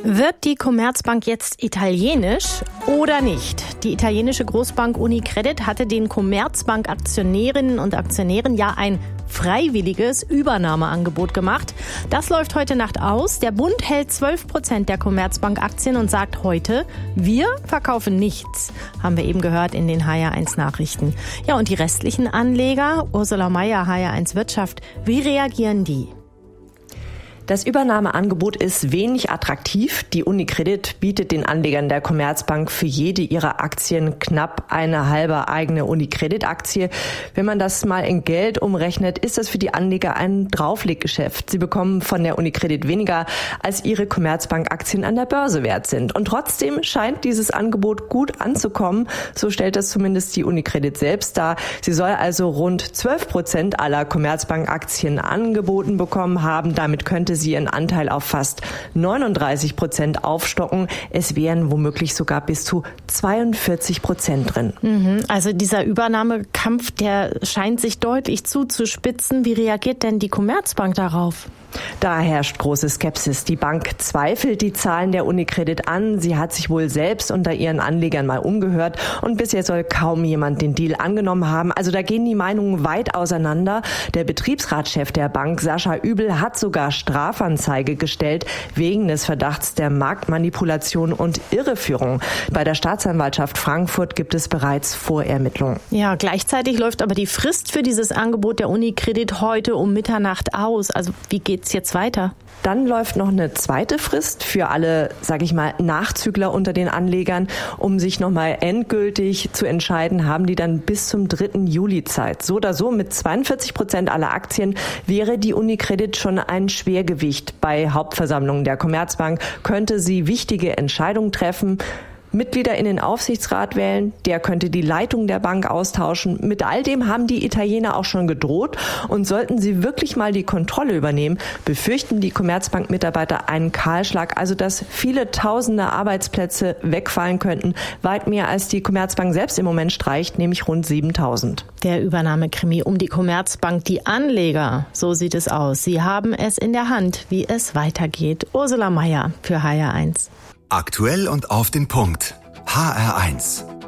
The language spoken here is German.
Wird die Commerzbank jetzt italienisch oder nicht? Die italienische Großbank UniCredit hatte den Commerzbank-Aktionärinnen und Aktionären ja ein freiwilliges Übernahmeangebot gemacht. Das läuft heute Nacht aus. Der Bund hält 12% der Commerzbank-Aktien und sagt heute, wir verkaufen nichts. Haben wir eben gehört in den HR1 Nachrichten. Ja, und die restlichen Anleger, Ursula Meier, HR1 Wirtschaft, wie reagieren die? Das Übernahmeangebot ist wenig attraktiv. Die UniCredit bietet den Anlegern der Commerzbank für jede ihrer Aktien knapp eine halbe eigene UniCredit-Aktie. Wenn man das mal in Geld umrechnet, ist das für die Anleger ein Draufleggeschäft. Sie bekommen von der UniCredit weniger, als ihre Commerzbank-Aktien an der Börse wert sind. Und trotzdem scheint dieses Angebot gut anzukommen. So stellt das zumindest die UniCredit selbst dar. Sie soll also rund 12% aller Commerzbank-Aktien angeboten bekommen haben. Damit könnte sie ihren Anteil auf fast 39% aufstocken. Es wären womöglich sogar bis zu 42% drin. Also dieser Übernahmekampf, der scheint sich deutlich zuzuspitzen. Wie reagiert denn die Commerzbank darauf? Da herrscht große Skepsis. Die Bank zweifelt die Zahlen der UniCredit an. Sie hat sich wohl selbst unter ihren Anlegern mal umgehört und bisher soll kaum jemand den Deal angenommen haben. Also da gehen die Meinungen weit auseinander. Der Betriebsratschef der Bank, Sascha Übel, hat sogar Strafanzeige gestellt wegen des Verdachts der Marktmanipulation und Irreführung. Bei der Staatsanwaltschaft Frankfurt gibt es bereits Vorermittlungen. Ja, gleichzeitig läuft aber die Frist für dieses Angebot der UniCredit heute um Mitternacht aus. Also wie geht's jetzt weiter? Dann läuft noch eine zweite Frist für alle, sage ich mal, Nachzügler unter den Anlegern. Um sich nochmal endgültig zu entscheiden, haben die dann bis zum 3. Juli Zeit. So oder so, mit 42% aller Aktien wäre die UniCredit schon ein Schwergewicht. Bei Hauptversammlungen der Commerzbank könnte sie wichtige Entscheidungen treffen. Mitglieder in den Aufsichtsrat wählen, der könnte die Leitung der Bank austauschen. Mit all dem haben die Italiener auch schon gedroht. Und sollten sie wirklich mal die Kontrolle übernehmen, befürchten die Commerzbank-Mitarbeiter einen Kahlschlag, also dass viele tausende Arbeitsplätze wegfallen könnten. Weit mehr als die Commerzbank selbst im Moment streicht, nämlich rund 7.000. Der Übernahmekrimi um die Commerzbank, die Anleger, so sieht es aus. Sie haben es in der Hand, wie es weitergeht. Ursula Meier für HR1. Aktuell und auf den Punkt. HR1.